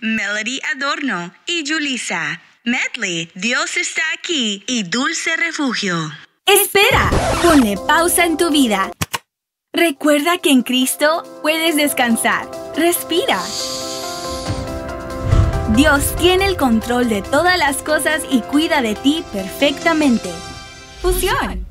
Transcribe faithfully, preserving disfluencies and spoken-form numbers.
Melody Adorno y Julissa. Medley, Dios está aquí y Dulce Refugio. Espera, ponle pausa en tu vida. Recuerda que en Cristo puedes descansar. Respira. Dios tiene el control de todas las cosas y cuida de ti perfectamente. Fusión.